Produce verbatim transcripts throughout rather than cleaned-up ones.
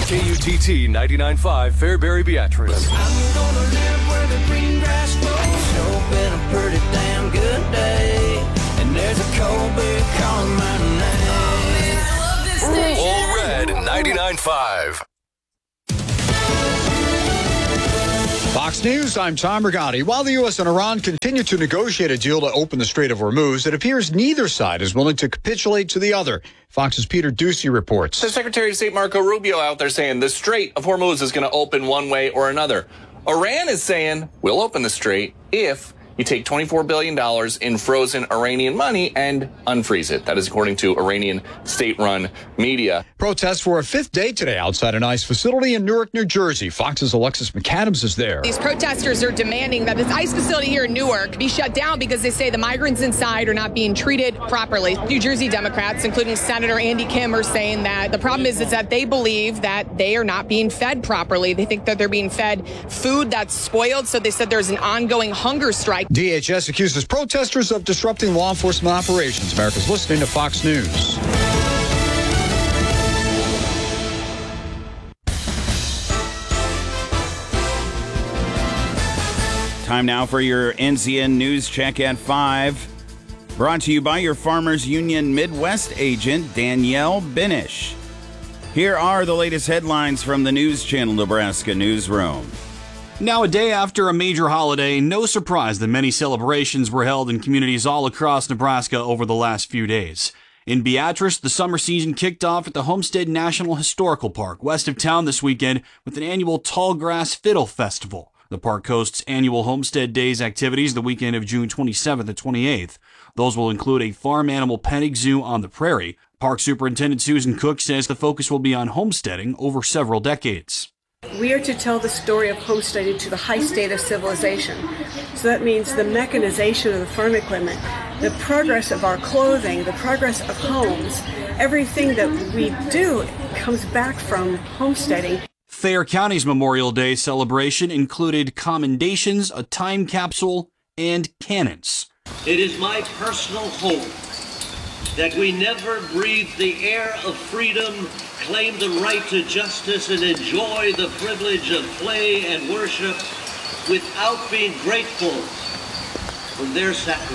K U T T ninety-nine point five Fairbury Beatrice. I'm gonna live where the green grass grows. It's been a pretty damn good day, and there's a cold beer calling my name. I love this station. Old Red ninety-nine point five. Fox News, I'm Tom Rigotti. While the U S and Iran continue to negotiate a deal to open the Strait of Hormuz, it appears neither side is willing to capitulate to the other. Fox's Peter Ducey reports. The Secretary of State Marco Rubio out there saying the Strait of Hormuz is going to open one way or another. Iran is saying we'll open the strait if you take twenty-four billion dollars in frozen Iranian money and unfreeze it. That is according to Iranian state-run media. Protests for a fifth day today outside an ICE facility in Newark, New Jersey. Fox's Alexis McAdams is there. These protesters are demanding that this ICE facility here in Newark be shut down because they say the migrants inside are not being treated properly. New Jersey Democrats, including Senator Andy Kim, are saying that the problem is, is that they believe that they are not being fed properly. They think that they're being fed food that's spoiled, so they said there's an ongoing hunger strike. D H S accuses protesters of disrupting law enforcement operations. America's listening to Fox News. Time now for your N C N News Check at five. Brought to you by your Farmers Union Midwest agent, Danielle Binish. Here are the latest headlines from the News Channel Nebraska newsroom. Now, a day after a major holiday, no surprise that many celebrations were held in communities all across Nebraska over the last few days. In Beatrice, the summer season kicked off at the Homestead National Historical Park west of town this weekend with an annual Tallgrass Fiddle Festival. The park hosts annual Homestead Days activities the weekend of June twenty-seventh and twenty-eighth. Those will include a farm animal petting zoo on the prairie. Park Superintendent Susan Cook says the focus will be on homesteading over several decades. We are to tell the story of homesteading to the high state of civilization. So that means the mechanization of the farm equipment, the progress of our clothing, the progress of homes, everything that we do comes back from homesteading. Thayer County's Memorial Day celebration included commendations, a time capsule, and cannons. It is my personal hope that we never breathe the air of freedom, claim the right to justice, and enjoy the privilege of play and worship without being grateful for their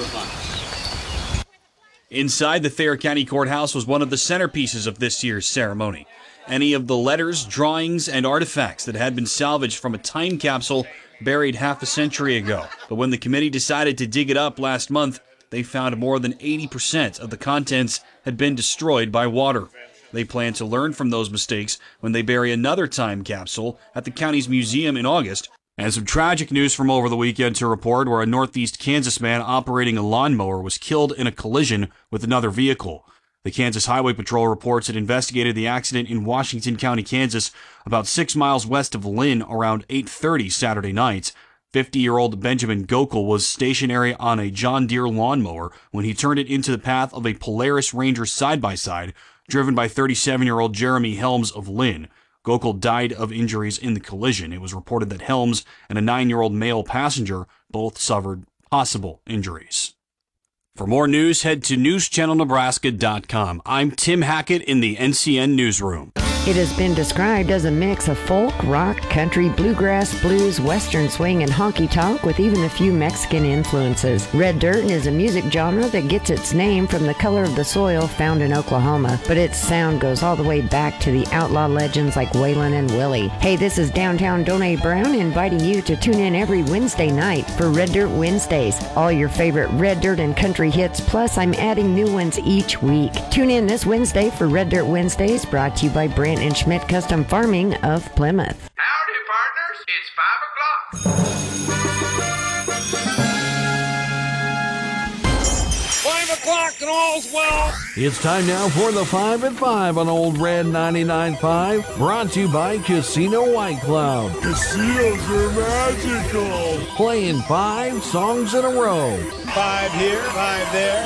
sacrifice. Inside the Thayer County Courthouse was one of the centerpieces of this year's ceremony. Any of the letters, drawings, and artifacts that had been salvaged from a time capsule buried half a century ago. But when the committee decided to dig it up last month, they found more than eighty percent of the contents had been destroyed by water. They plan to learn from those mistakes when they bury another time capsule at the county's museum in August. And some tragic news from over the weekend to report, where a northeast Kansas man operating a lawnmower was killed in a collision with another vehicle. The Kansas Highway Patrol reports it investigated the accident in Washington County, Kansas, about six miles west of Lynn around eight thirty Saturday night. fifty-year-old Benjamin Gokel was stationary on a John Deere lawnmower when he turned it into the path of a Polaris Ranger side-by-side, driven by thirty-seven-year-old Jeremy Helms of Lynn. Gokel died of injuries in the collision. It was reported that Helms and a nine-year-old male passenger both suffered possible injuries. For more news, head to news channel nebraska dot com. I'm Tim Hackett in the N C N Newsroom. It has been described as a mix of folk, rock, country, bluegrass, blues, western swing, and honky-tonk with even a few Mexican influences. Red dirt is a music genre that gets its name from the color of the soil found in Oklahoma, but its sound goes all the way back to the outlaw legends like Waylon and Willie. Hey, this is Downtown Donnie Brown inviting you to tune in every Wednesday night for Red Dirt Wednesdays. All your favorite red dirt and country hits, plus I'm adding new ones each week. Tune in this Wednesday for Red Dirt Wednesdays, brought to you by Brand and Schmidt Custom Farming of Plymouth. Howdy, partners. It's five o'clock. Five o'clock and all's well. It's time now for the five at five on Old Red ninety-nine point five, brought to you by Casino White Cloud. Casinos are magical. Playing five songs in a row. Five here, five there.